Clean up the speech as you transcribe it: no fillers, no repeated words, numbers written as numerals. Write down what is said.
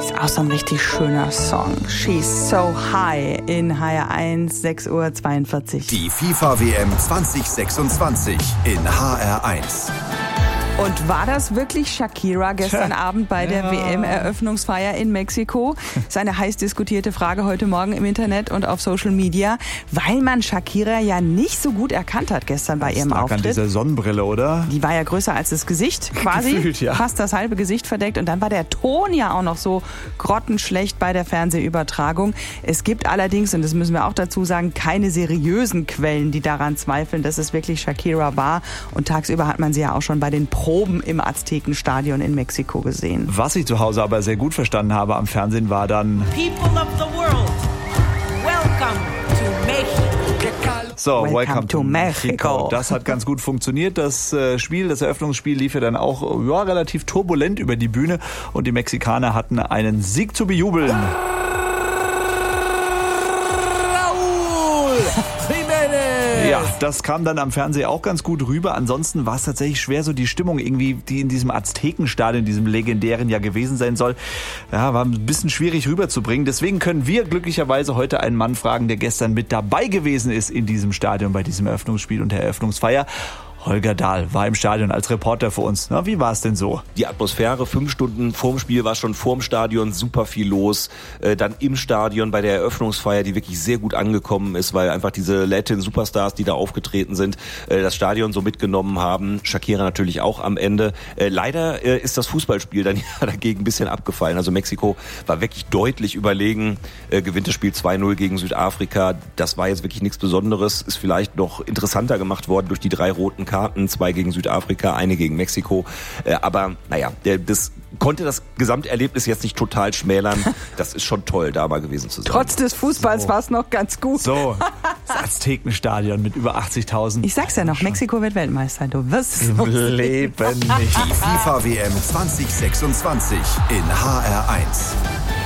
Ist auch so ein richtig schöner Song. She's So High in HR1, 6:42 Uhr. Die FIFA-WM 2026 in HR1. Und war das wirklich Shakira gestern Abend bei der WM-Eröffnungsfeier in Mexiko? Das ist eine heiß diskutierte Frage heute Morgen im Internet und auf Social Media, weil man Shakira ja nicht so gut erkannt hat gestern bei ihrem Auftritt. An dieser Sonnenbrille, oder? Die war ja größer als das Gesicht, quasi. Gefühlt, ja. Fast das halbe Gesicht verdeckt. Und dann war der Ton ja auch noch so grottenschlecht bei der Fernsehübertragung. Es gibt allerdings, und das müssen wir auch dazu sagen, keine seriösen Quellen, die daran zweifeln, dass es wirklich Shakira war. Und tagsüber hat man sie ja auch schon bei den Proben im Aztekenstadion in Mexiko gesehen. Was ich zu Hause aber sehr gut verstanden habe am Fernsehen war dann... People of the world, welcome to Mexico. So, Welcome to Mexico. Das hat ganz gut funktioniert. Das Eröffnungsspiel lief ja dann auch relativ turbulent über die Bühne und die Mexikaner hatten einen Sieg zu bejubeln. Ja, das kam dann am Fernsehen auch ganz gut rüber. Ansonsten war es tatsächlich schwer, so die Stimmung irgendwie, die in diesem Aztekenstadion, diesem legendären ja gewesen sein soll, ja, war ein bisschen schwierig rüberzubringen. Deswegen können wir glücklicherweise heute einen Mann fragen, der gestern mit dabei gewesen ist in diesem Stadion bei diesem Eröffnungsspiel und der Eröffnungsfeier. Holger Dahl war im Stadion als Reporter für uns. Na, wie war es denn so? Die Atmosphäre, 5 Stunden vorm Spiel war schon vorm Stadion super viel los. Dann im Stadion bei der Eröffnungsfeier, die wirklich sehr gut angekommen ist, weil einfach diese Latin-Superstars, die da aufgetreten sind, das Stadion so mitgenommen haben. Shakira natürlich auch am Ende. Leider ist das Fußballspiel dann ja dagegen ein bisschen abgefallen. Also Mexiko war wirklich deutlich überlegen, gewinnt das Spiel 2-0 gegen Südafrika. Das war jetzt wirklich nichts Besonderes. Ist vielleicht noch interessanter gemacht worden durch die 3 roten Karten, 2 gegen Südafrika, 1 gegen Mexiko. Aber naja, das konnte das Gesamterlebnis jetzt nicht total schmälern. Das ist schon toll, da mal gewesen zu sein. Trotz des Fußballs war es noch ganz gut. So, das Aztekenstadion mit über 80.000. Ich sag's ja noch, Mexiko wird Weltmeister. Du wirst es Im Leben nicht. Die FIFA-WM 2026 in HR1.